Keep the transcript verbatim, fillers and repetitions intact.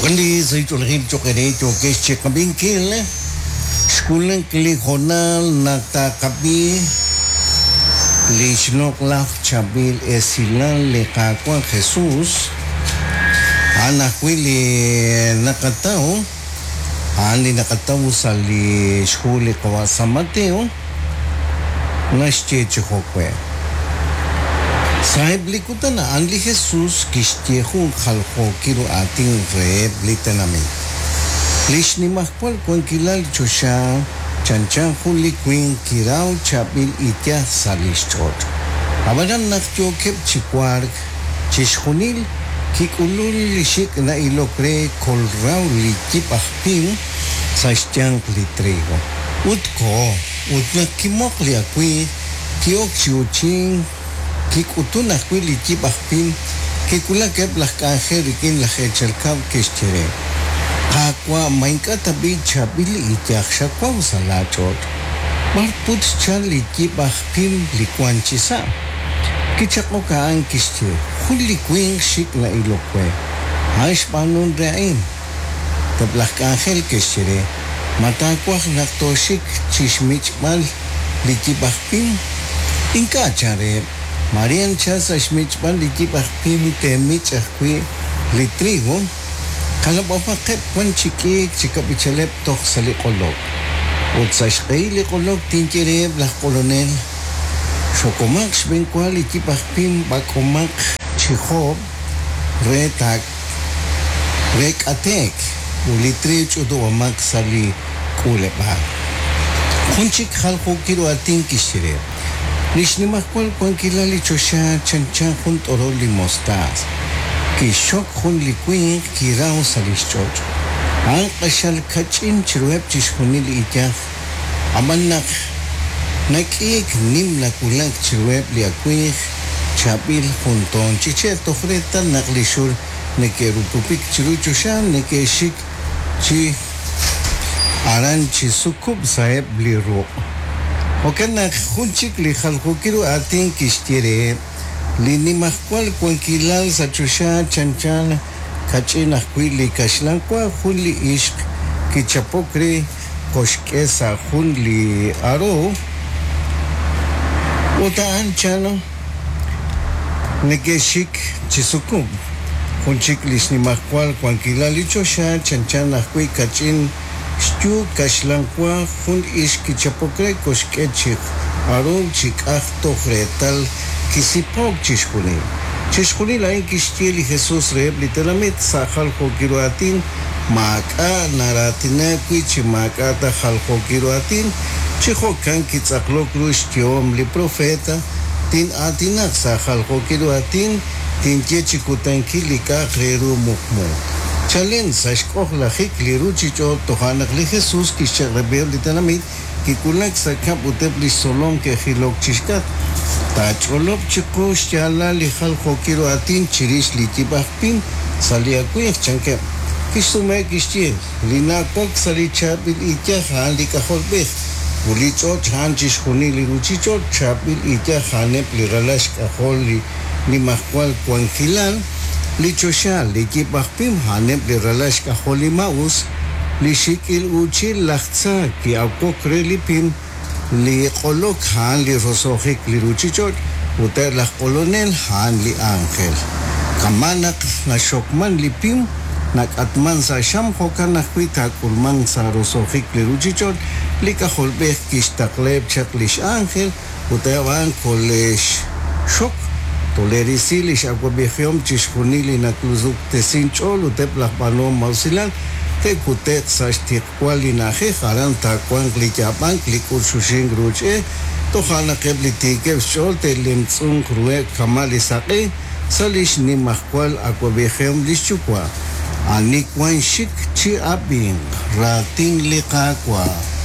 Wakandi sa ito lahim chokere choke chekabing kile. Skulen kili honal nakta kabi. Lishnok laf chabil esilan le kakwa Jesus. Anak wili nakatao. Ani nakatao sa li shule kawa sa Mateo. Nashche chokwe. Sahib likutan na anli Jesus kistiehu khalko kiro ating reb litanami. Lish ni mahkwal kung kilal chosha chanchan huli kwing kiraw chabil itya salishchot. Abadan naktyo kep chikwarg chishkunil kikulul lishik na ilokre kolraw likip ahping sa istyang litrigo. Utko, utnak kimok liakwi kiok chiuching Kikutun akwi lichip akpin, kikula kep lah kahe rikin lah echelkaw kischere. Kakwa mainka tabi chabili itiak shakwa usalachot. Marput chal lichip akpin likuan chisa. Kichako kaan kischere, huli kwing shik na ilokwe. Haish panun reain. Tablah kahel kischere, matakwak naktoshik chishmich mal lichip akpin. Inka chare. Marian chas ashmich pan liki pahpimi temich ahkwi litrigo kalabapa kep kwan chikik chikapichalep tok sa likolog ut sa shkay likolog tinchireb lah kolonel shokomak shbenkwa liki pahpim bakomak chihob retak rek atek ulitrich udoamak sali kulepa kunchik halko kiro ating kishireb Nishni mahkwal kwan kilali chosha chanchan hun toro limostas. Ki shok hun likwing kirao salishchot. Ang kasyal kachin chiruep chishkunil ityaf. Amanak nakik nim nakulak chiruep liakwing chabil hunton chiche tofreta naklishur neke rupupik chiru chosha neke shik chi aran chisukub saeb liru. Okana hunchik li khalkukiru ating kistire lini mahkwal kwan kilal sa chusha chanchan kachin akwi li kashlan kwa hun li ishq kichapokri koshke sa hun li aro utaan chano negeshik chisukub hunchik lisni mahkwal kwan kilal li chusha chanchan akwi kachin Stu kashlankwa hun ish kichapokre koshke chik arun chik achto fretal kisipok chishkuni. Chishkuni lain kishtieli Jesus reb literamit sa khalko kiruatin maka naratina kwichi maka ta khalko kiruatin chiho kan kitsaklok rushtiom li profeta tin atinak sa khalko kiruatin tin chikutan kilika kreru mukmu. Chalen sa shkoh lahik liru chicho tohanak li Jesus kisha rebel litanamit kikulak sa kap utep li solom ke khilok chishkat ta cholop chiko shala li khalko kiro atin chirish li tibahpin saliakuyak chankep kisume kishtie lina kok sali chabil itya khan li kaholbeh uli chot chan chishkuni li ruchicho chabil itya khanep li ralash kahol li li mahkwal kwankilan li chosha li kipahpim hanep li ralash ka holi maus li shikil uchil lahtsa ki apokre li pim li kolok han li rosohik li ruchichot uter lah kolonel han li angel kamanak na shokman li pim nak atman sa sham hokan na kwita kulmang sa rosohik li ruchichot li kaholbeh kishtakleb chaklish angel utewan kolesh shok Tolerisilish agwabihyom chishkunili na kluzuk te sinchol utep las palom mausilan te kutek sa shtikwali na jejaran ta kwan klichapan klikur shushin gruche tohana kebli tikev shol te limtsung krue kamali sake salish ni mahkwal agwabihyom lishchukwa anikwan shik chi abing rating likakwa